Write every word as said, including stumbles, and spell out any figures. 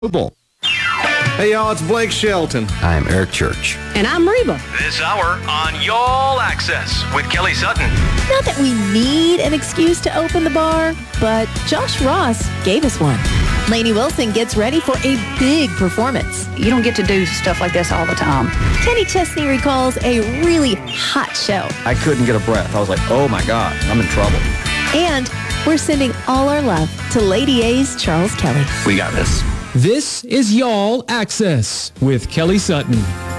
Football. Hey y'all, it's Blake Shelton. I'm Eric Church. And I'm Reba. This hour on Y'all Access with Kelly Sutton. Not that we need an excuse to open the bar, but Josh Ross gave us one. Lainey Wilson gets ready for a big performance. You don't get to do stuff like this all the time. Kenny Chesney recalls a really hot show. I couldn't get a breath. I was like, oh my God, I'm in trouble. And we're sending all our love to Lady A's Charles Kelly. We got this. This is Y'all Access with Kelly Sutton.